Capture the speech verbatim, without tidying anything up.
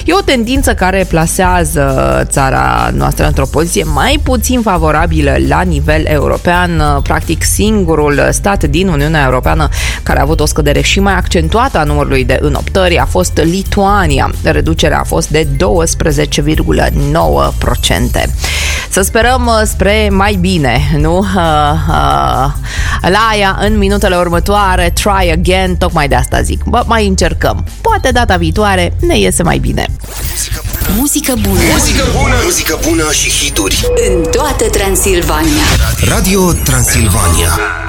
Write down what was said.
E o tendință care plasează țara noastră într-o poziție mai puțin favorabilă la nivel european. Practic singurul stat din Uniunea Europeană care a avut o scădere și mai accentuată a numărului de înoptări a fost Lituania. Reducerea a fost de douăsprezece virgulă nouă la sută. Să sperăm spre mai bine, nu? Uh, uh, la aia, în minutele următoare, try again, tocmai de asta zic. Bă, mai încercăm. Poate data viitoare ne iese mai bine. Muzică bună. Muzică bună. Muzică bună și hituri. În toată Transilvania. Radio Transilvania.